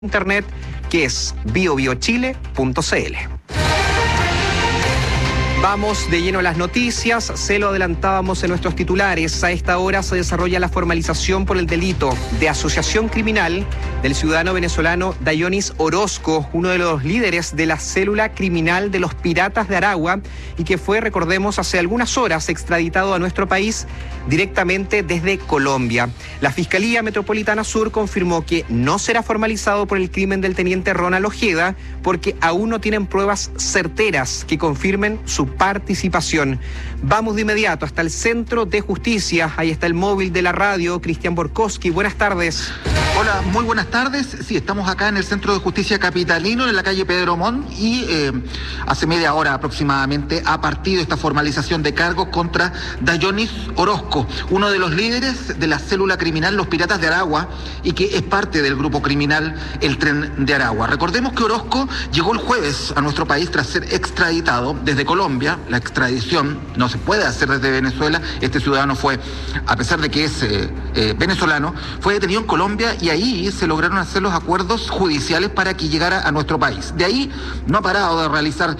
internet, que es biobiochile.cl. Vamos de lleno a las noticias. Se lo adelantábamos en nuestros titulares. A esta hora se desarrolla la formalización por el delito de asociación criminal del ciudadano venezolano Dayonis Orozco, uno de los líderes de la célula criminal de los Piratas de Aragua y que fue, recordemos, hace algunas horas extraditado a nuestro país directamente desde Colombia. La Fiscalía Metropolitana Sur confirmó que no será formalizado por el crimen del teniente Ronald Ojeda porque aún no tienen pruebas certeras que confirmen su participación. Vamos de inmediato hasta el Centro de Justicia. Ahí está el móvil de la radio, Cristian Borkowski. Buenas tardes. Hola, muy buenas tardes. Sí, estamos acá en el Centro de Justicia Capitalino, en la calle Pedro Montt, y hace media hora aproximadamente ha partido esta formalización de cargos contra Dayonis Orozco, uno de los líderes de la célula criminal Los Piratas de Aragua y que es parte del grupo criminal El Tren de Aragua. Recordemos que Orozco llegó el jueves a nuestro país tras ser extraditado desde Colombia. La extradición no se puede hacer desde Venezuela. Este ciudadano fue, a pesar de que es venezolano, fue detenido en Colombia y ahí se lograron hacer los acuerdos judiciales para que llegara a nuestro país. De ahí no ha parado de realizar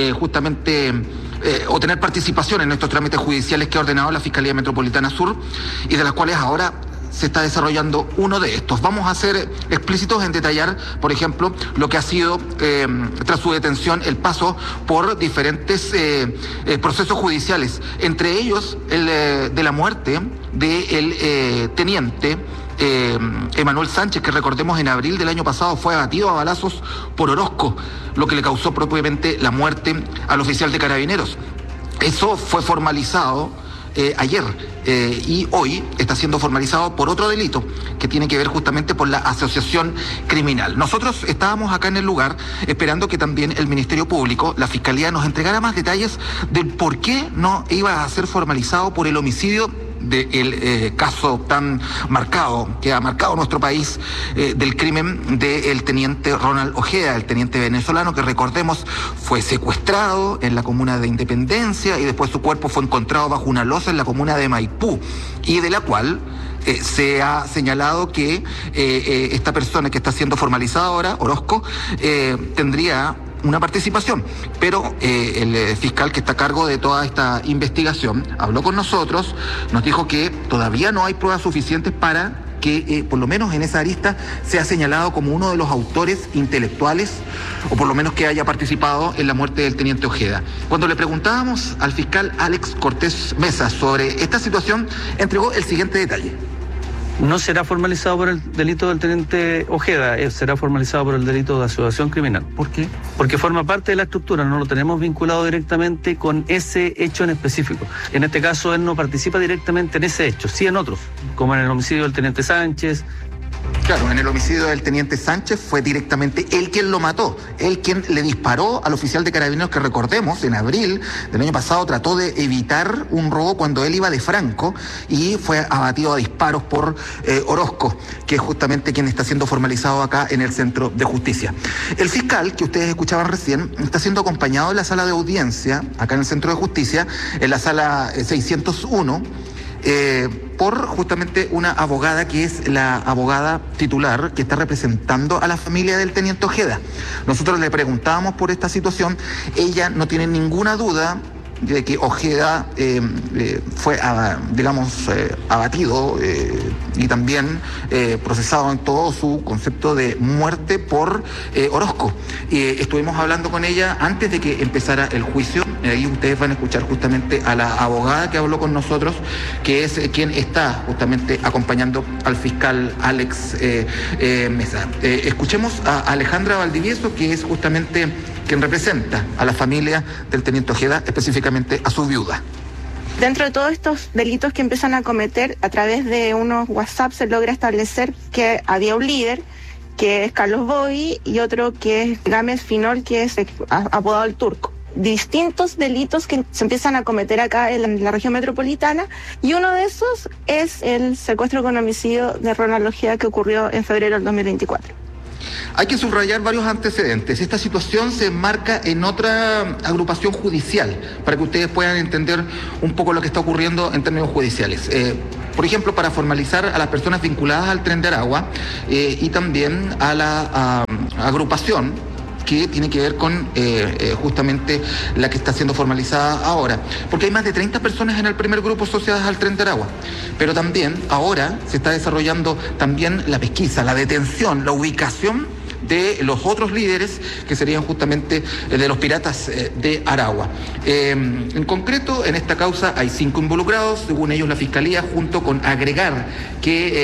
o tener participación en estos trámites judiciales que ha ordenado la Fiscalía Metropolitana Sur y de las cuales ahora se está desarrollando uno de estos. Vamos a ser explícitos en detallar, por ejemplo, lo que ha sido, tras su detención, el paso por diferentes procesos judiciales, entre ellos el de la muerte del teniente Emanuel Sánchez, que recordemos en abril del año pasado fue abatido a balazos por Orozco, lo que le causó propiamente la muerte al oficial de Carabineros. Eso fue formalizado ayer y hoy está siendo formalizado por otro delito que tiene que ver justamente por la asociación criminal. Nosotros estábamos acá en el lugar esperando que también el Ministerio Público, la Fiscalía, nos entregara más detalles del por qué no iba a ser formalizado por el homicidio del caso tan marcado, que ha marcado nuestro país, del crimen del teniente Ronald Ojeda, el teniente venezolano que, recordemos, fue secuestrado en la comuna de Independencia y después su cuerpo fue encontrado bajo una losa en la comuna de Maipú, y de la cual se ha señalado que esta persona que está siendo formalizada ahora, Orozco, tendría una participación, pero el fiscal que está a cargo de toda esta investigación habló con nosotros, nos dijo que todavía no hay pruebas suficientes para que por lo menos en esa arista sea señalado como uno de los autores intelectuales, o por lo menos que haya participado en la muerte del teniente Ojeda. Cuando le preguntábamos al fiscal Alex Cortés Mesa sobre esta situación, entregó el siguiente detalle. No será formalizado por el delito del teniente Ojeda, será formalizado por el delito de asociación criminal. ¿Por qué? Porque forma parte de la estructura, no lo tenemos vinculado directamente con ese hecho en específico. En este caso, él no participa directamente en ese hecho, sí en otros, como en el homicidio del teniente Sánchez. Claro, en el homicidio del teniente Sánchez fue directamente él quien lo mató, él quien le disparó al oficial de Carabineros que, recordemos, en abril del año pasado trató de evitar un robo cuando él iba de franco y fue abatido a disparos por Orozco, que es justamente quien está siendo formalizado acá en el Centro de Justicia. El fiscal que ustedes escuchaban recién está siendo acompañado en la sala de audiencia, acá en el Centro de Justicia, en la sala 601, por justamente una abogada que es la abogada titular que está representando a la familia del teniente Ojeda. Nosotros le preguntábamos por esta situación, ella no tiene ninguna duda de que Ojeda fue, abatido y también procesado en todo su concepto de muerte por Orozco. Estuvimos hablando con ella antes de que empezara el juicio. Ahí ustedes van a escuchar justamente a la abogada que habló con nosotros, que es quien está justamente acompañando al fiscal Alex Mesa. Escuchemos a Alejandra Valdivieso, que es justamente quien representa a la familia del teniente Ojeda, específicamente a su viuda. Dentro de todos estos delitos que empiezan a cometer, a través de unos WhatsApp se logra establecer que había un líder, que es Carlos Boy, y otro que es Gámez Finol, que es apodado el Turco. Distintos delitos que se empiezan a cometer acá en la región metropolitana, y uno de esos es el secuestro con homicidio de Ronald Ojeda que ocurrió en febrero del 2024. Hay que subrayar varios antecedentes. Esta situación se enmarca en otra agrupación judicial, para que ustedes puedan entender un poco lo que está ocurriendo en términos judiciales. por ejemplo, para formalizar a las personas vinculadas al Tren de Aragua y también a la agrupación que tiene que ver con justamente la que está siendo formalizada ahora. Porque hay más de 30 personas en el primer grupo asociadas al Tren de Aragua. Pero también ahora se está desarrollando también la pesquisa, la detención, la ubicación de los otros líderes que serían justamente de los piratas de Aragua. En concreto, en esta causa hay 5 involucrados, según ellos la Fiscalía, junto con agregar que